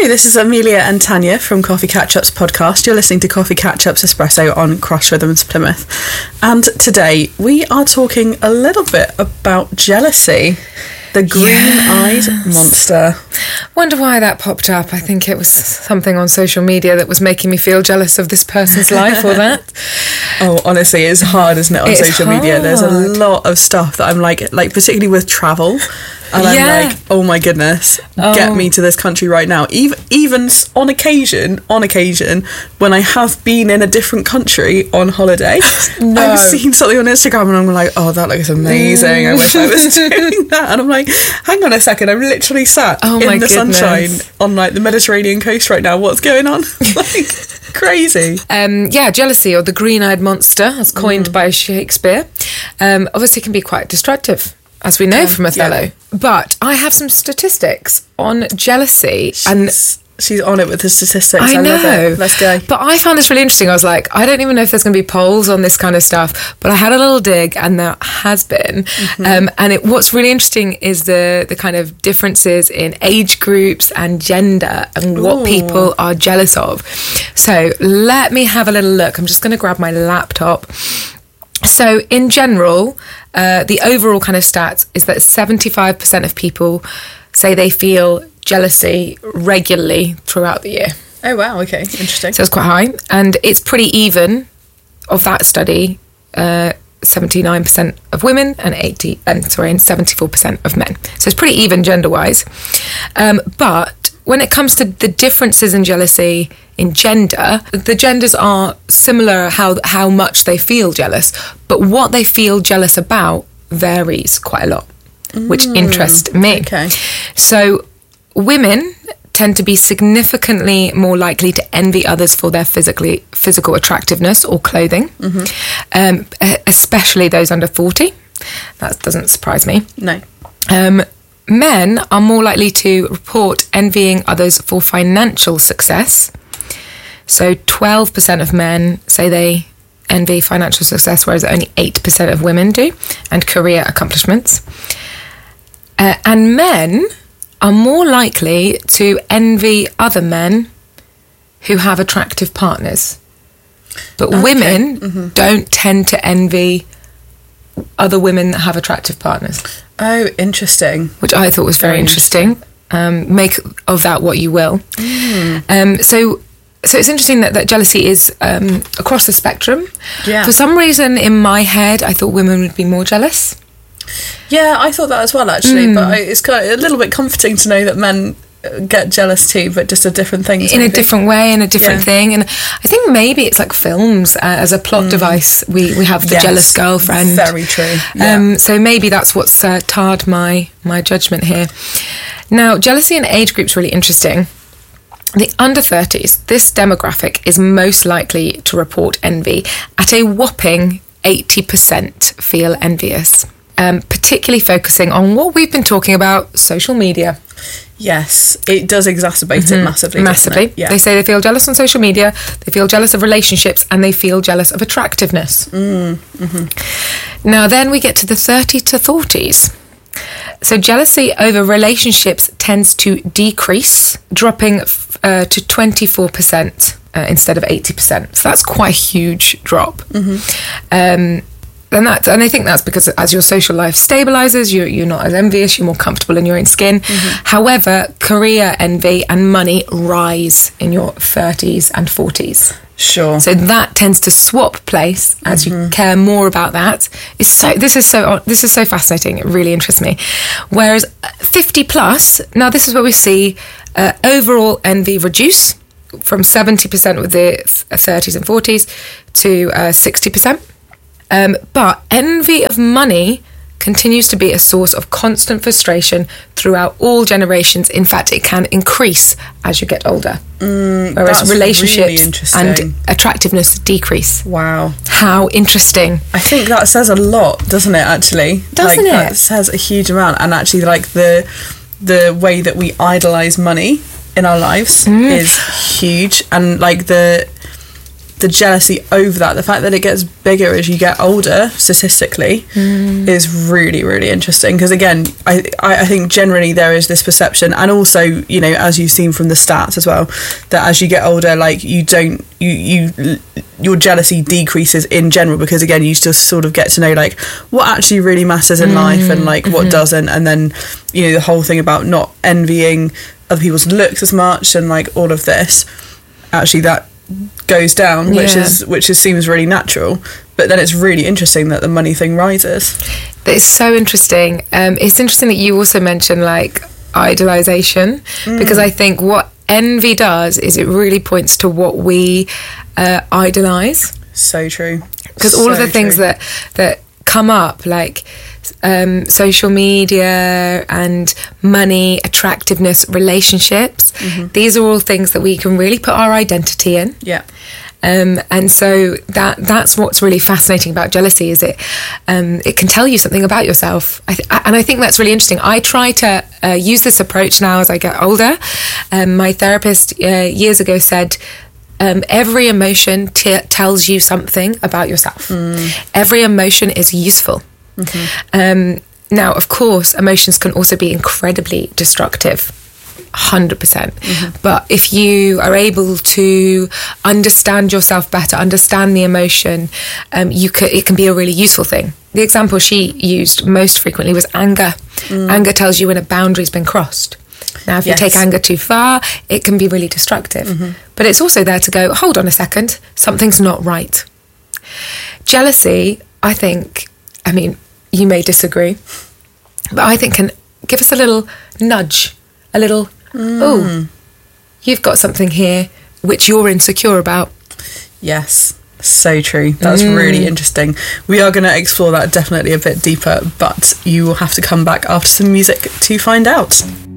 Hi, this is Amelia and Tanya from Coffee Catch-Ups podcast. You're listening to Coffee Catch-Ups Espresso on Cross Rhythms Plymouth. And today we are talking a little bit about jealousy. The green-eyed monster. Wonder why that popped up. I think it was something on social media that was making me feel jealous of this person's life or that. Oh, honestly, it's hard, isn't it, on social media? There's a lot of stuff that I'm like particularly with travel. And I'm like, oh my goodness, get me to this country right now. Even on occasion, when I have been in a different country on holiday, I've seen something on Instagram and I'm like, oh, that looks amazing. I wish I was doing that. And I'm like, hang on a second, I'm literally sat in the sunshine on like the Mediterranean coast right now. What's going on? Like, crazy. Jealousy, or the green-eyed monster, as coined by Shakespeare, obviously can be quite destructive, as we know from Othello. Yeah. But I have some statistics on jealousy. She's on it with the statistics. I know. Love it. Let's go. But I found this really interesting. I was like, I don't even know if there's going to be polls on this kind of stuff. But I had a little dig, and there has been. Mm-hmm. What's really interesting is the kind of differences in age groups and gender and what people are jealous of. So let me have a little look. I'm just going to grab my laptop. So in general, the overall kind of stats is that 75% of people say they feel jealousy regularly throughout the year. Oh, wow. Okay. Interesting. So it's quite high. And it's pretty even of that study, 79% of women and 74% of men. So it's pretty even gender-wise. But when it comes to the differences in jealousy in gender, the genders are similar how much they feel jealous, but what they feel jealous about varies quite a lot, which interests me. Okay. So women tend to be significantly more likely to envy others for their physical attractiveness or clothing, especially those under 40. That doesn't surprise me. No. Men are more likely to report envying others for financial success. So 12% of men say they envy financial success, whereas only 8% of women do, and career accomplishments. And men are more likely to envy other men who have attractive partners. But women don't tend to envy other women that have attractive partners. Oh, interesting. Which I thought was very interesting. Make of that what you will. So it's interesting that jealousy is across the spectrum. Yeah. For some reason, in my head, I thought women would be more jealous. Yeah, I thought that as well, actually. But it's kind of a little bit comforting to know that men get jealous too, but just a different thing. In a different way, in a different thing. And I think maybe it's like films as a plot device. We have the jealous girlfriend. Very true. Yeah. So maybe that's what's tarred my judgment here. Now, jealousy in age groups really interesting. The under 30s, this demographic is most likely to report envy. At a whopping 80% feel envious, particularly focusing on what we've been talking about, social media. Yes, it does exacerbate it massively. Massively. Yeah. They say they feel jealous on social media, they feel jealous of relationships, and they feel jealous of attractiveness. Now then we get to the 30 to 40s. So jealousy over relationships tends to decrease, dropping to 24% instead of 80%. So that's quite a huge drop. And I think that's because as your social life stabilises, you're not as envious, you're more comfortable in your own skin. However, career envy and money rise in your 30s and 40s. Sure. So that tends to swap place as you care more about that. This is so fascinating. It really interests me. Whereas 50 plus, now this is where we see overall envy reduce from 70% with the 30s and 40s to 60%. But envy of money continues to be a source of constant frustration throughout all generations. In fact, it can increase as you get older. Whereas relationships really and attractiveness decrease. Wow. How interesting. I think that says a lot, doesn't it, actually? Doesn't it? That says a huge amount. And actually, like, the way that we idolise money in our lives is huge. And, like, the jealousy over that, the fact that it gets bigger as you get older, statistically, is really, really interesting. Because again, I think generally there is this perception, and also, you know, as you've seen from the stats as well, that as you get older, like your jealousy decreases in general, because again, you still sort of get to know like what actually really matters in life and like what doesn't, and then, you know, the whole thing about not envying other people's looks as much and like all of this, actually that goes down, which seems really natural. But then it's really interesting that the money thing rises. It's so interesting. It's interesting that you also mentioned like idolization, because I think what envy does is it really points to what we idolize. So true. Because all of the things that come up, like social media and money, attractiveness, relationships, these are all things that we can really put our identity in. Yeah. And so that's what's really fascinating about jealousy, is it can tell you something about yourself. And I think that's really interesting. I try to use this approach now as I get older. My therapist years ago said, every emotion tells you something about yourself. Every emotion is useful. Now, of course, emotions can also be incredibly destructive. 100%. But if you are able to understand yourself better, understand the emotion, it can be a really useful thing. The example she used most frequently was anger. Anger tells you when a boundary's been crossed. Now, if you take anger too far, it can be really destructive. But it's also there to go, hold on a second, something's not right. Jealousy, I think, I mean, you may disagree, but I think can give us a little nudge, a little, oh, you've got something here which you're insecure about. Yes, so true. That's really interesting. We are going to explore that definitely a bit deeper, but you will have to come back after some music to find out.